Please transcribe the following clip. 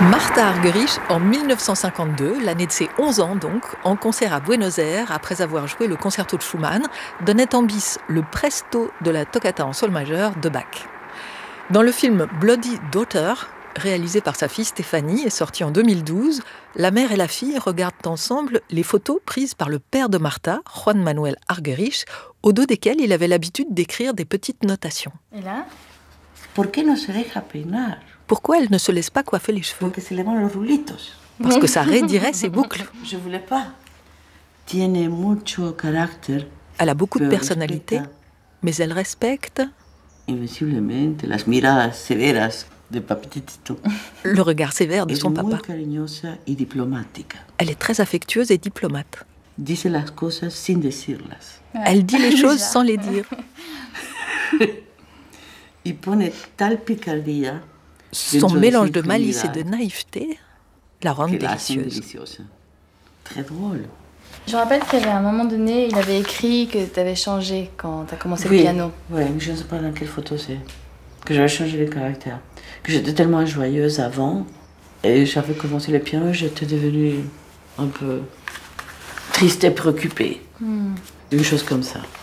Martha Argerich, en 1952, l'année de ses 11 ans donc, en concert à Buenos Aires, après avoir joué le concerto de Schumann, donnait en bis le presto de la toccata en sol majeur de Bach. Dans le film Bloody Daughter, réalisé par sa fille Stéphanie et sorti en 2012, la mère et la fille regardent ensemble les photos prises par le père de Martha, Juan Manuel Argerich, au dos desquelles il avait l'habitude d'écrire des petites notations. Et là? Pourquoi elle ne se laisse pas coiffer les cheveux? Parce que ça raidirait ses boucles. Je voulais pas. Tiene mucho carácter. Elle a beaucoup de personnalité, mais elle respecte Invisiblemente las miradas severas de papitito. le regard sévère de son Es muy papa. cariñosa y diplomática. Elle est très affectueuse et diplomate. Dice las cosas sin decirlas. Elle dit les choses sans les dire. Y pone tal picardía. Son mélange de malice et de naïveté la rend que la hacen délicieuse. deliciosa. Très drôle. Je me rappelle qu'il y avait un moment donné, il avait écrit que tu avais changé quand tu as commencé le piano. Oui, mais je ne sais pas dans quelle photo c'est. Que j'avais changé les caractères. Que j'étais tellement joyeuse avant. Et j'avais commencé le piano, j'étais devenue un peu triste et préoccupée. Une chose comme ça.